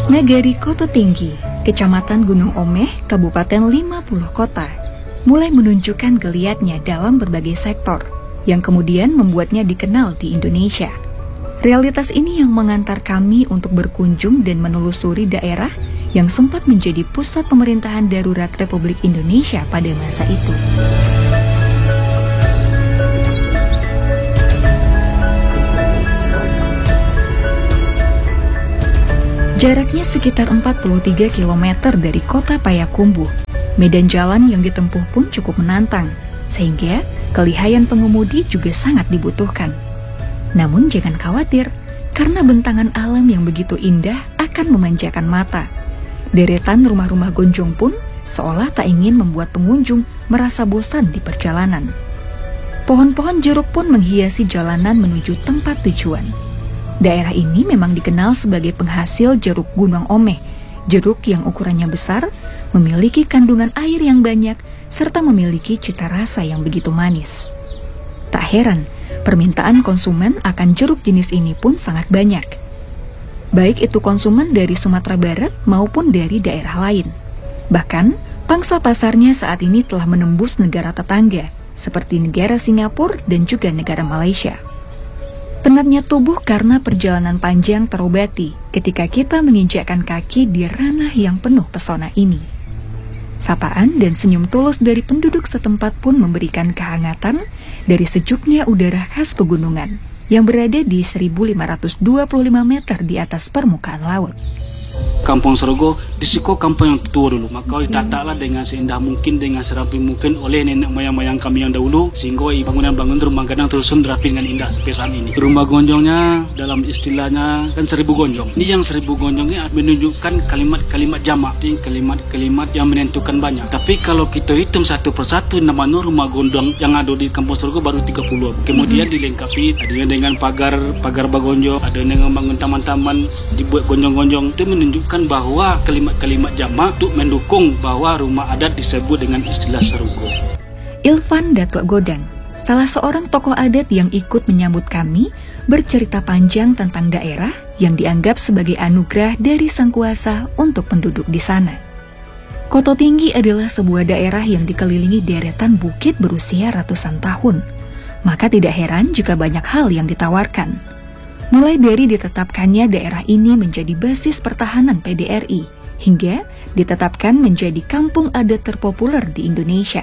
Nagari Koto Tinggi, Kecamatan Gunung Omeh, Kabupaten 50 Kota, mulai menunjukkan geliatnya dalam berbagai sektor, yang kemudian membuatnya dikenal di Indonesia. Realitas ini yang mengantar kami untuk berkunjung dan menelusuri daerah yang sempat menjadi pusat pemerintahan darurat Republik Indonesia pada masa itu. Jaraknya sekitar 43 km dari kota Payakumbuh. Medan jalan yang ditempuh pun cukup menantang, sehingga kelihayan pengemudi juga sangat dibutuhkan. Namun jangan khawatir, karena bentangan alam yang begitu indah akan memanjakan mata. Deretan rumah-rumah gonjong pun seolah tak ingin membuat pengunjung merasa bosan di perjalanan. Pohon-pohon jeruk pun menghiasi jalanan menuju tempat tujuan. Daerah ini memang dikenal sebagai penghasil jeruk Gunung Omeh, jeruk yang ukurannya besar, memiliki kandungan air yang banyak, serta memiliki cita rasa yang begitu manis. Tak heran, permintaan konsumen akan jeruk jenis ini pun sangat banyak. Baik itu konsumen dari Sumatera Barat maupun dari daerah lain. Bahkan, pangsa pasarnya saat ini telah menembus negara tetangga, seperti negara Singapura dan juga negara Malaysia. Penatnya tubuh karena perjalanan panjang terobati ketika kita menginjakkan kaki di ranah yang penuh pesona ini. Sapaan dan senyum tulus dari penduduk setempat pun memberikan kehangatan dari sejuknya udara khas pegunungan yang berada di 1525 meter di atas permukaan laut. Kampung Sarugo disiko kampung yang tua dulu, maka ditatala dengan seindah mungkin, dengan serapi mungkin oleh nenek moyang kami yang dahulu, sehingga bangunan-bangunan rumah gadang terusun dirapi dengan indah sampai saat ini. Rumah gonjongnya dalam istilahnya kan 1000 gonjong. Ini yang 1000 gonjongnya menunjukkan kalimat-kalimat jamak, kalimat-kalimat yang menentukan banyak. Tapi kalau kita hitung satu persatu namanya rumah gonjong yang ada di Kampung Sarugo baru 30. Kemudian dilengkapi ada dengan pagar bagonjong, ada dengan bangun taman-taman dibuat gonjong-gonjong. Itu menunjukkan bahwa kalimat-kalimat jamak untuk mendukung bahwa rumah adat disebut dengan istilah Sarugo. Ilvan Datuk Godang, salah seorang tokoh adat yang ikut menyambut kami, bercerita panjang tentang daerah yang dianggap sebagai anugerah dari Sang Kuasa untuk penduduk di sana. Koto Tinggi adalah sebuah daerah yang dikelilingi deretan bukit berusia ratusan tahun. Maka tidak heran jika banyak hal yang ditawarkan. Mulai dari ditetapkannya daerah ini menjadi basis pertahanan PDRI, hingga ditetapkan menjadi kampung adat terpopuler di Indonesia.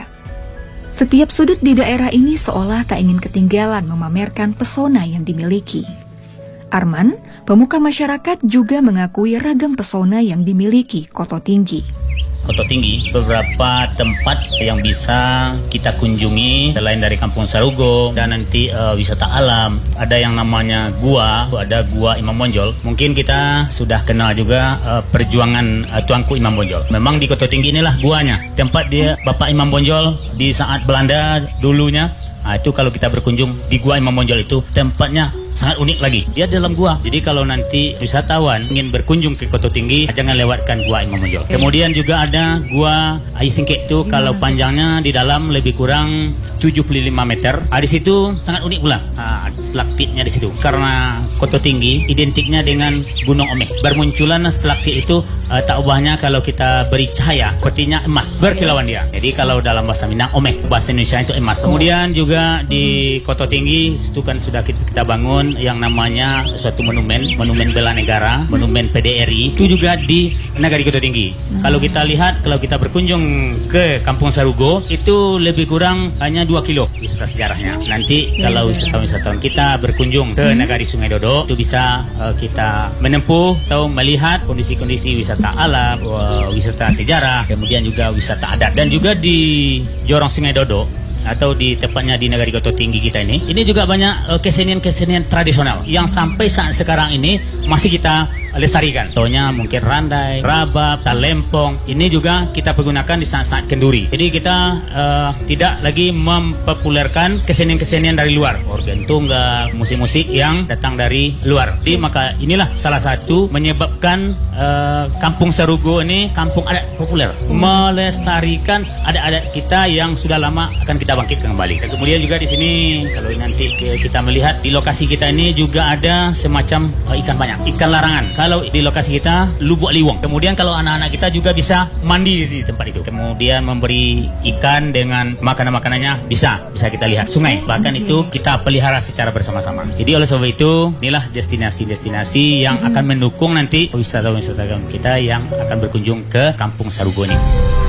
Setiap sudut di daerah ini seolah tak ingin ketinggalan memamerkan pesona yang dimiliki. Arman, pemuka masyarakat, juga mengakui ragam pesona yang dimiliki Koto Tinggi. Koto Tinggi, beberapa tempat yang bisa kita kunjungi selain dari Kampung Sarugo dan nanti wisata alam. Ada yang namanya gua, ada gua Imam Bonjol. Mungkin kita sudah kenal juga perjuangan Tuanku Imam Bonjol. Memang di Koto Tinggi inilah guanya, tempat dia Bapak Imam Bonjol di saat Belanda dulunya. Itu kalau kita berkunjung di gua Imam Bonjol itu tempatnya sangat unik lagi. Dia dalam gua. Jadi kalau nanti wisatawan ingin berkunjung ke Koto Tinggi, jangan lewatkan gua Imam Bonjol. Kemudian juga ada gua Ai Singkek itu, kalau panjangnya di dalam lebih kurang 75 meter. Di situ sangat unik pula. Stalaktiknya di situ. Karena Koto Tinggi identiknya dengan Gunung Omeh. Bermunculan stalaktit itu tak ubahnya kalau kita beri cahaya, sepertinya emas, berkilauan dia. Jadi kalau dalam bahasa Minang Omeh, bahasa Indonesia itu emas. Kemudian juga di Koto Tinggi itu kan sudah kita bangun yang namanya suatu monumen bela negara, monumen PDRI, itu juga di Nagari Koto Tinggi. Kalau kita lihat, kalau kita berkunjung ke Kampung Sarugo, itu lebih kurang hanya 2 kilo wisata sejarahnya. Nanti kalau wisatawan kita berkunjung ke Nagari Sungai Dodo, itu bisa kita menempuh atau melihat kondisi-kondisi wisata alam, wisata sejarah, kemudian juga wisata adat. Dan juga di Jorong Sungai Dodo atau di tepatnya di Nagari Koto Tinggi kita ini juga banyak kesenian-kesenian tradisional yang sampai saat sekarang ini masih kita lestarikan. Contohnya mungkin randai, rabab, talempong. Ini juga kita pergunakan di saat-saat kenduri. Jadi kita tidak lagi mempopulerkan kesenian-kesenian dari luar, organ tunggal, musik-musik yang datang dari luar. Jadi maka inilah salah satu menyebabkan Kampung Sarugo ini kampung adat populer, melestarikan adat-adat kita yang sudah lama akan kita bangkitkan kembali. Dan kemudian juga di sini kalau nanti kita melihat di lokasi kita ini juga ada semacam ikan banyak, ikan larangan. Kalau di lokasi kita Lubuk Liwong. Kemudian kalau anak-anak kita juga bisa mandi di tempat itu. Kemudian memberi ikan dengan makanan-makanannya bisa kita lihat sungai. Bahkan itu kita pelihara secara bersama-sama. Jadi oleh sebab itu inilah destinasi-destinasi yang akan mendukung nanti wisatawan-wisatawan kita yang akan berkunjung ke Kampung Sarugo ini.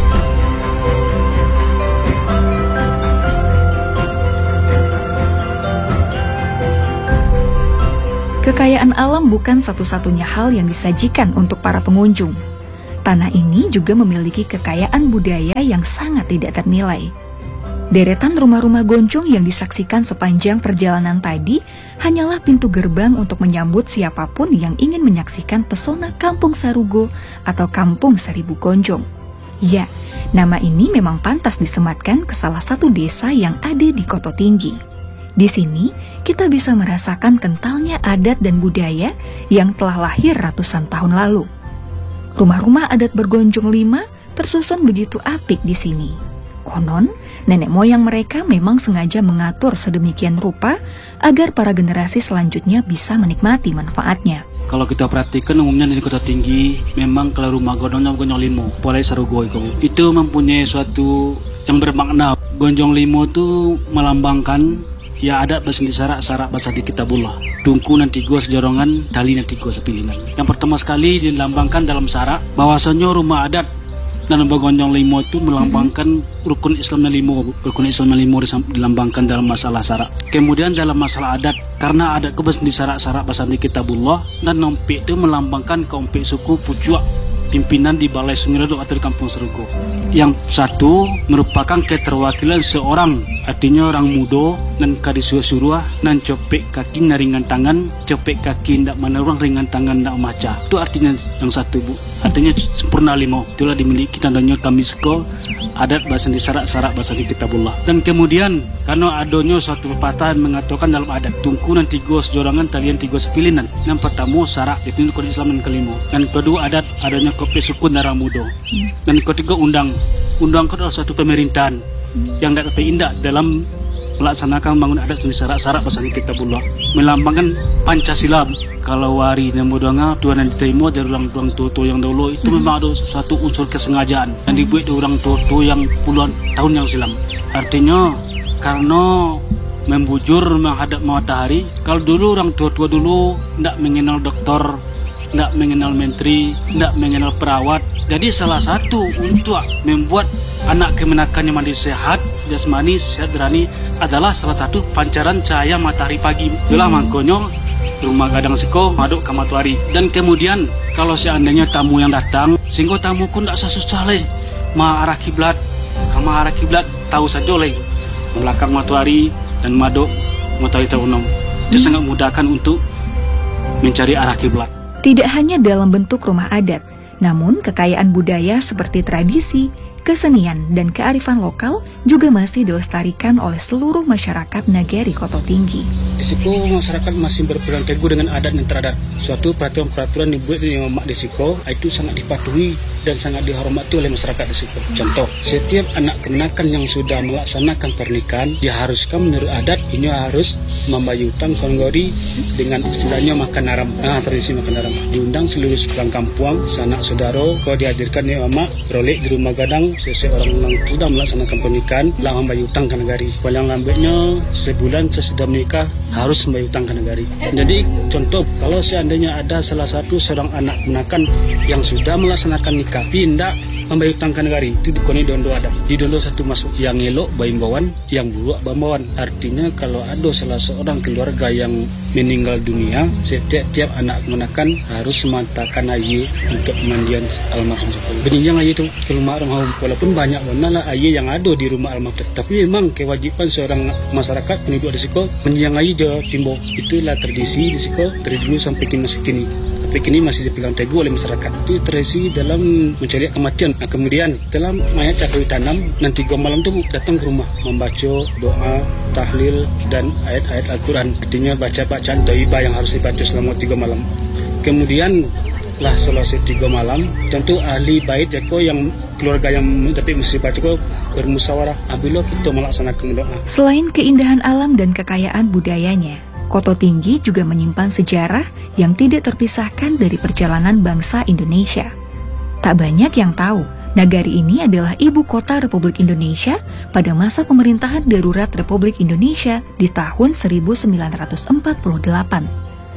Kekayaan alam bukan satu-satunya hal yang disajikan untuk para pengunjung. Tanah ini juga memiliki kekayaan budaya yang sangat tidak ternilai. Deretan rumah-rumah goncong yang disaksikan sepanjang perjalanan tadi hanyalah pintu gerbang untuk menyambut siapapun yang ingin menyaksikan pesona Kampung Sarugo atau Kampung Seribu Gonjong. Ya, nama ini memang pantas disematkan ke salah satu desa yang ada di Koto Tinggi. Di sini, kita bisa merasakan kentalnya adat dan budaya yang telah lahir ratusan tahun lalu. Rumah-rumah adat bergonjong 5 tersusun begitu apik di sini. Konon, nenek moyang mereka memang sengaja mengatur sedemikian rupa agar para generasi selanjutnya bisa menikmati manfaatnya. Kalau kita perhatikan umumnya di Kota Tinggi, memang kalau rumah gonjong limo, polai Sarugo itu mempunyai suatu yang bermakna. Gonjong limo itu melambangkan ya adat bahasa di sarak bahasa di kitabullah. Tungku nanti gua sejorongan, tali nanti gua sepilinan. Yang pertama sekali dilambangkan dalam sarak bahwasanya rumah adat dan gonjong limo itu melambangkan rukun Islam limo. Rukun Islam limo dilambangkan dalam masalah sarak. Kemudian dalam masalah adat, karena adat bahasa di sarak bahasa di kitabullah, dan ompek itu melambangkan keompek suku Pujuak, pimpinan di Balai Sungiredo atau di Kampung Sarugo. Yang satu merupakan keterwakilan seorang, artinya orang muda dan kadisuruh dan copek kaki naringan tangan, copek kaki ndak manurang ringan tangan ndak maca. Itu artinya yang satu, Bu. Artinya sempurna limo. Itulah dimiliki tandanya Kamisko, adat bahasa di sarak bahasa di kitabullah. Dan kemudian karena adanya suatu pepatah mengatakan dalam adat tungku dan tiga sejorangan talian tiga sepilinan. Yang pertama sarak itu kode Islam dan kelima. Dan kedua adat adanya kopi suku darah muda. Dan ketiga undang itu adalah suatu pemerintahan yang tidak indah dalam melaksanakan bangun adat di sarak bahasa di kitabullah, melambangkan Pancasila. Kalau wari dan modalnya Tuhan yang diterima dari orang tua yang dahulu itu memang ada suatu unsur kesengajaan yang dibuat dari orang tua yang puluhan tahun yang silam. Artinya karena membujur menghadap matahari. Kalau dulu orang tua dulu tidak mengenal dokter, tidak mengenal menteri, tidak mengenal perawat. Jadi salah satu untuk membuat anak kemenakannya mandi sehat, jasmani, sehat berani adalah salah satu pancaran cahaya matahari pagi. Itulah makanya rumah gadang siko maduk kamatuari. Dan kemudian kalau seandainya tamu yang datang, sehingga tamu pun tidak susah leh, arah kiblat, kama arah kiblat tahu saja leh, belakang matuari dan maduk matahari tahunom. Itu sangat mudahkan untuk mencari arah kiblat. Tidak hanya dalam bentuk rumah adat, namun kekayaan budaya seperti tradisi, kesenian, dan kearifan lokal juga masih dilestarikan oleh seluruh masyarakat Nagari Koto Tinggi. Di situ masyarakat masih berpegang teguh dengan adat dan teradat. Suatu peraturan-peraturan dibuat di Mamak di Siko itu sangat dipatuhi dan sangat dihormati oleh masyarakat di Siko. Contoh, setiap anak kemenakan yang sudah melaksanakan pernikahan diharuskan menurut adat ini harus membayar utang konggori dengan istilahnya makan aram. Tradisi makan aram. Diundang seluruh sepulang kampung, sanak saudara, kau dihadirkan di Mamak, rolek di rumah gadang, seseorang yang sudah melaksanakan pernikahan lah membayar utang ke negari. Paling lambatnya sebulan sesudah menikah harus membayar utang ke negari. Jadi contoh, kalau seandainya ada salah satu seorang anak menakan yang sudah melaksanakan nikah pindah membayar utang ke negari, itu dikoni dondo adat. Di dondo satu masuk yang elok baimbawan, yang buruk bambawan. Artinya kalau ada salah seorang keluarga yang meninggal dunia, setiap anak menakan harus mematakan ayi untuk pemandian almarhum. Benjang ayi itu ke rumah almarhum, walaupun banyak mana lah ayi yang ada di rumah almarhum, tapi memang kewajiban seorang masyarakat penduduk di Siko menjang ayi Jawa Timbo. Itulah tradisi di Siko dari dulu sampai kini. Tapi kini masih dipegang teguh oleh masyarakat. Itu tradisi dalam mencari kematian. Nah, kemudian setelah mayat cakri tanam, nanti 3 malam itu datang ke rumah membaca doa, tahlil dan ayat-ayat Al-Quran. Artinya baca bacaan thayyibah yang harus dibaca selama 3 malam. Kemudian lah selesai 3 malam, tentu ahli bait joko yang keluarga yang tapi mesti baca ko bermusyawarah apabila kita melaksanakan doa. Selain keindahan alam dan kekayaan budayanya, Koto Tinggi juga menyimpan sejarah yang tidak terpisahkan dari perjalanan bangsa Indonesia. Tak banyak yang tahu, nagari ini adalah ibu kota Republik Indonesia pada masa pemerintahan darurat Republik Indonesia di tahun 1948.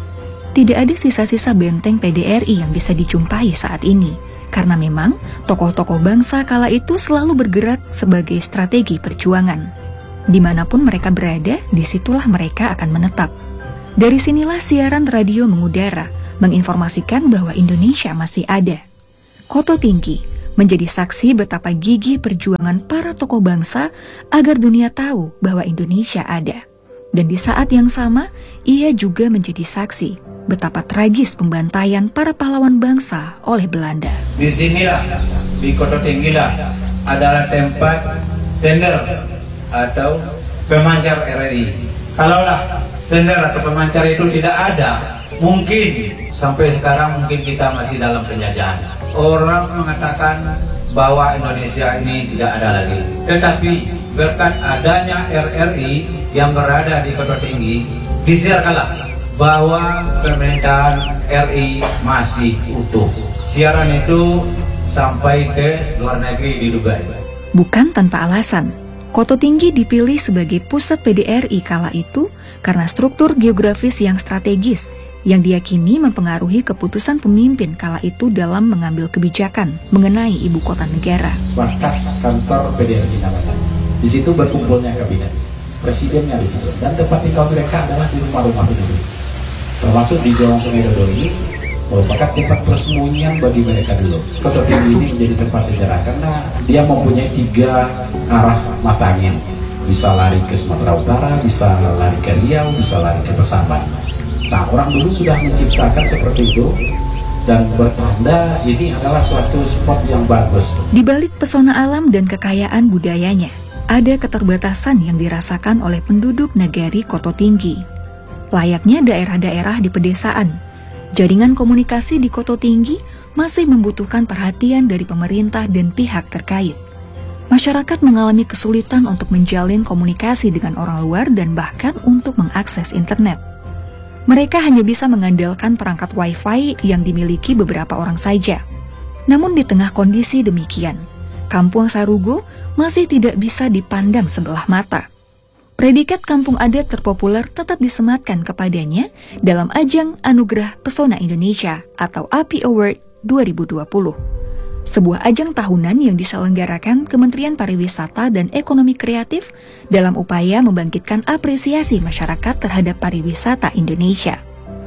Tidak ada sisa-sisa benteng PDRI yang bisa dijumpai saat ini, karena memang tokoh-tokoh bangsa kala itu selalu bergerak sebagai strategi perjuangan. Dimanapun mereka berada, disitulah mereka akan menetap. Dari sinilah siaran radio mengudara, menginformasikan bahwa Indonesia masih ada. Koto Tinggi menjadi saksi betapa gigih perjuangan para tokoh bangsa agar dunia tahu bahwa Indonesia ada. Dan di saat yang sama, ia juga menjadi saksi betapa tragis pembantaian para pahlawan bangsa oleh Belanda. Di sinilah, di Koto Tinggi lah, adalah tempat sender atau pemancar RRI. Kalaulah sender atau pemancar itu tidak ada, mungkin sampai sekarang mungkin kita masih dalam penjajahan. Orang mengatakan bahwa Indonesia ini tidak ada lagi. Tetapi berkat adanya RRI yang berada di Koto Tinggi, disiarkanlah bahwa pemerintahan RI masih utuh. Siaran itu sampai ke luar negeri di Dubai. Bukan tanpa alasan, Koto Tinggi dipilih sebagai pusat PDRI kala itu karena struktur geografis yang strategis yang diyakini mempengaruhi keputusan pemimpin kala itu dalam mengambil kebijakan mengenai ibu kota negara. Markas kantor PDRI namanya. Di situ berkumpulnya kabinet, presidennya di situ, dan tempat tinggal mereka adalah di rumah-rumah penduduk. Termasuk di Jorong Sungai Dodo ini merupakan tempat persembunyian bagi mereka dulu. Koto Tinggi ini menjadi tempat sejarah karena dia mempunyai 3 arah mata angin. Bisa lari ke Sumatera Utara, bisa lari ke Riau, bisa lari ke Pesaban. Nah, orang dulu sudah menciptakan seperti itu dan bertanda ini adalah suatu spot yang bagus. Di balik pesona alam dan kekayaan budayanya, ada keterbatasan yang dirasakan oleh penduduk nagari Koto Tinggi. Layaknya daerah-daerah di pedesaan, jaringan komunikasi di Koto Tinggi masih membutuhkan perhatian dari pemerintah dan pihak terkait. Masyarakat mengalami kesulitan untuk menjalin komunikasi dengan orang luar dan bahkan untuk mengakses internet. Mereka hanya bisa mengandalkan perangkat Wi-Fi yang dimiliki beberapa orang saja. Namun di tengah kondisi demikian, Kampung Sarugo masih tidak bisa dipandang sebelah mata. Predikat kampung adat terpopuler tetap disematkan kepadanya dalam ajang Anugerah Pesona Indonesia atau API Award 2020. Sebuah ajang tahunan yang diselenggarakan Kementerian Pariwisata dan Ekonomi Kreatif dalam upaya membangkitkan apresiasi masyarakat terhadap pariwisata Indonesia.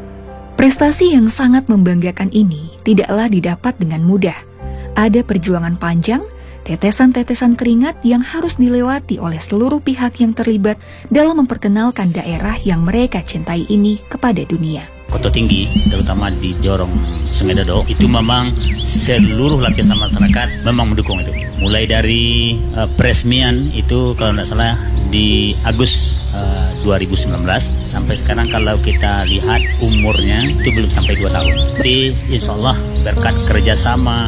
Prestasi yang sangat membanggakan ini tidaklah didapat dengan mudah. Ada perjuangan panjang, tetesan-tetesan keringat yang harus dilewati oleh seluruh pihak yang terlibat dalam memperkenalkan daerah yang mereka cintai ini kepada dunia. Koto Tinggi, terutama di Jorong Sungai Dodo, itu memang seluruh lapisan masyarakat memang mendukung itu. Mulai dari peresmian itu kalau tidak salah di Agustus 2019 sampai sekarang kalau kita lihat umurnya itu belum sampai 2 tahun. Tapi insya Allah berkat kerjasama,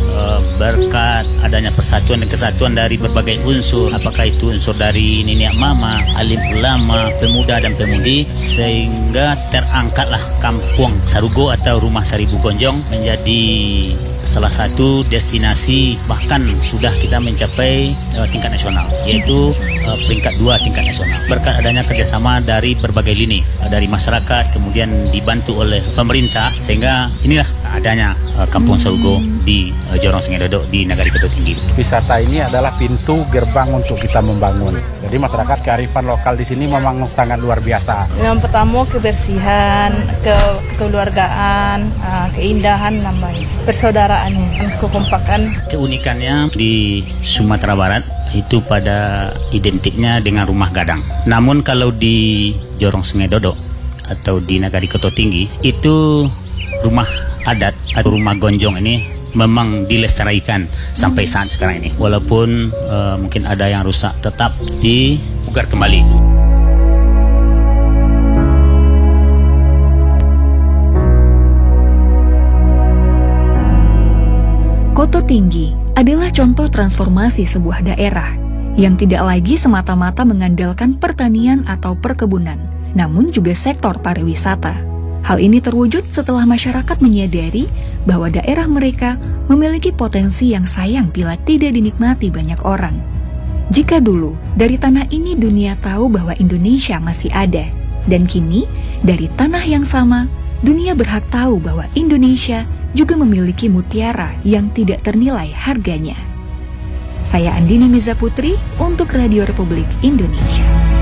berkat adanya persatuan dan kesatuan dari berbagai unsur, apakah itu unsur dari nenek mama, alim ulama, pemuda dan pemudi, sehingga terangkatlah Kampung Sarugo atau Rumah Seribu Gonjong menjadi salah satu destinasi, bahkan sudah kita mencapai tingkat nasional, yaitu peringkat 2 tingkat nasional. Berkat adanya kerjasama dari berbagai lini, dari masyarakat, kemudian dibantu oleh pemerintah, sehingga inilah adanya Kampung Sarugo di Jorong Sungai Dodo di Nagari Koto Tinggi. Wisata ini adalah pintu gerbang untuk kita membangun. Jadi masyarakat kearifan lokal di sini memang sangat luar biasa. Yang pertama kebersihan, kekeluargaan, keindahan namanya, persaudaraannya, kekompakan. Keunikannya di Sumatera Barat itu pada identiknya dengan rumah gadang. Namun kalau di Jorong Sungai Dodo atau di Nagari Koto Tinggi itu rumah adat atau rumah gonjong ini memang dilestarikan sampai saat sekarang ini. Walaupun mungkin ada yang rusak, tetap dipugar kembali. Koto Tinggi adalah contoh transformasi sebuah daerah yang tidak lagi semata-mata mengandalkan pertanian atau perkebunan, namun juga sektor pariwisata. Hal ini terwujud setelah masyarakat menyadari bahwa daerah mereka memiliki potensi yang sayang bila tidak dinikmati banyak orang. Jika dulu dari tanah ini dunia tahu bahwa Indonesia masih ada, dan kini dari tanah yang sama dunia berhak tahu bahwa Indonesia juga memiliki mutiara yang tidak ternilai harganya. Saya Andini Miza Putri untuk Radio Republik Indonesia.